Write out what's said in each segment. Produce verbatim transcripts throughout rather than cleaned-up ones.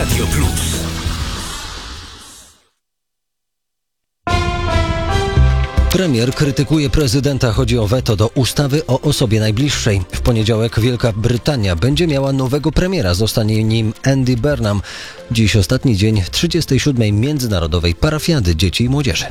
Radio Plus. Premier krytykuje prezydenta. Chodzi o weto do ustawy o osobie najbliższej. W poniedziałek Wielka Brytania będzie miała nowego premiera. Zostanie nim Andy Burnham. Dziś ostatni dzień trzydziestej siódmej Międzynarodowej Parafiady Dzieci i Młodzieży.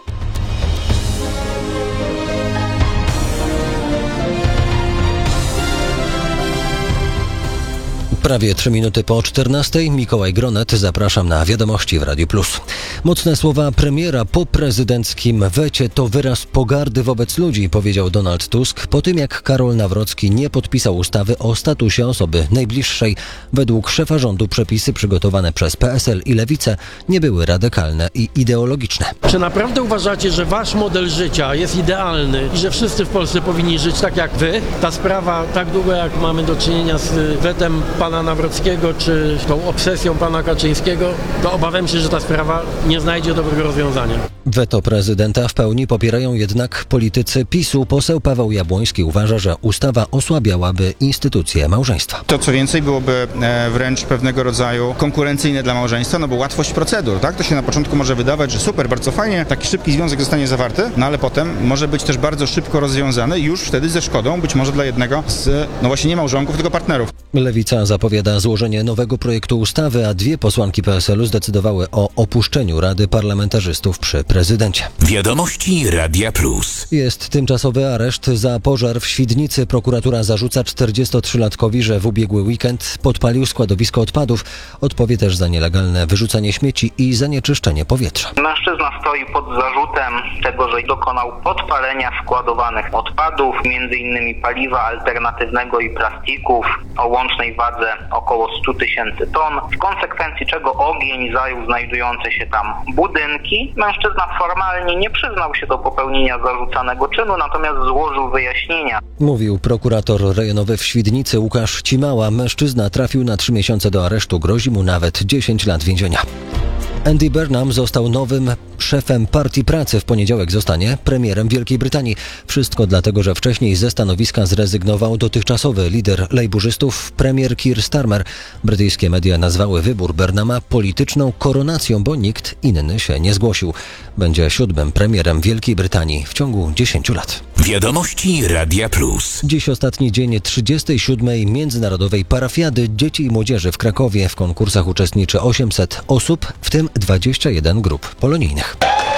Prawie trzy minuty po czternastej. Mikołaj Gronet, zapraszam na Wiadomości w Radiu Plus. Mocne słowa premiera po prezydenckim wecie to wyraz pogardy wobec ludzi, powiedział Donald Tusk po tym, jak Karol Nawrocki nie podpisał ustawy o statusie osoby najbliższej. Według szefa rządu przepisy przygotowane przez P S L i Lewicę nie były radykalne i ideologiczne. Czy naprawdę uważacie, że wasz model życia jest idealny i że wszyscy w Polsce powinni żyć tak jak wy? Ta sprawa, tak długo jak mamy do czynienia z wetem pana Nawrockiego, czy tą obsesją pana Kaczyńskiego, to obawiam się, że ta sprawa nie znajdzie dobrego rozwiązania. Weto prezydenta w pełni popierają jednak politycy PiSu. Poseł Paweł Jabłoński uważa, że ustawa osłabiałaby instytucję małżeństwa. To co więcej byłoby wręcz pewnego rodzaju konkurencyjne dla małżeństwa, no bo łatwość procedur, tak? To się na początku może wydawać, że super, bardzo fajnie, taki szybki związek zostanie zawarty, no ale potem może być też bardzo szybko rozwiązany i już wtedy ze szkodą być może dla jednego z, no właśnie nie małżonków, tylko partnerów. Lewica zapowiada złożenie nowego projektu ustawy, a dwie posłanki P S L u zdecydowały o opuszczeniu Rady Parlamentarzystów przy prezydencie. Wiadomości Radia Plus. Jest tymczasowy areszt za pożar w Świdnicy. Prokuratura zarzuca czterdziestotrzylatkowi, że w ubiegły weekend podpalił składowisko odpadów. Odpowie też za nielegalne wyrzucanie śmieci i zanieczyszczenie powietrza. Mężczyzna stoi pod zarzutem tego, że dokonał podpalenia składowanych odpadów, między innymi paliwa alternatywnego i plastików o łącznej wadze około sto tysięcy ton, w konsekwencji czego ogień zajął znajdujące się tam budynki. Mężczyzna formalnie nie przyznał się do popełnienia zarzucanego czynu, natomiast złożył wyjaśnienia. Mówił prokurator rejonowy w Świdnicy Łukasz Cimała. Mężczyzna trafił na trzy miesiące do aresztu. Grozi mu nawet dziesięć lat więzienia. Andy Burnham został nowym szefem Partii Pracy. W poniedziałek zostanie premierem Wielkiej Brytanii. Wszystko dlatego, że wcześniej ze stanowiska zrezygnował dotychczasowy lider lejburzystów, premier Keir Starmer. Brytyjskie media nazwały wybór Burnhama polityczną koronacją, bo nikt inny się nie zgłosił. Będzie siódmym premierem Wielkiej Brytanii w ciągu dziesięciu lat. Wiadomości Radia Plus. Dziś ostatni dzień trzydziestej siódmej Międzynarodowej Parafiady Dzieci i Młodzieży w Krakowie. W konkursach uczestniczy osiemset osób, w tym dwadzieścia jeden grup polonijnych.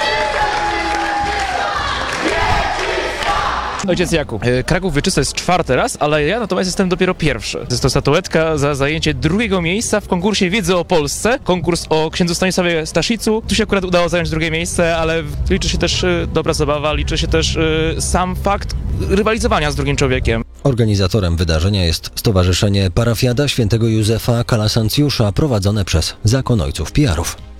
Ojciec Jakub. Kraków Wieczysta jest czwarty raz, ale ja natomiast jestem dopiero pierwszy. Jest to statuetka za zajęcie drugiego miejsca w konkursie Wiedzy o Polsce. Konkurs o księdzu Stanisławie Staszicu. Tu się akurat udało zająć drugie miejsce, ale liczy się też dobra zabawa, liczy się też sam fakt rywalizowania z drugim człowiekiem. Organizatorem wydarzenia jest Stowarzyszenie Parafiada Świętego Józefa Kalasancjusza prowadzone przez Zakon Ojców Pijarów.